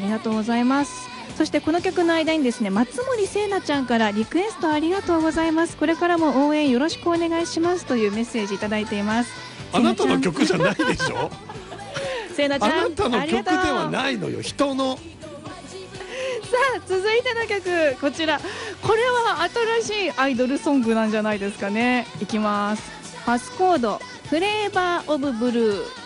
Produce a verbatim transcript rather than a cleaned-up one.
りがとうございます。そしてこの曲の間にですね、松森聖奈ちゃんからリクエストありがとうございます、これからも応援よろしくお願いしますというメッセージいただいています。 あなたの曲じゃないでしょ聖奈ちゃん、 あなたの曲ではないのよ、人の。 さあ続いての曲、こちら、これは新しいアイドルソングなんじゃないですかね。いきます。パスコードフレーバーオブブルー。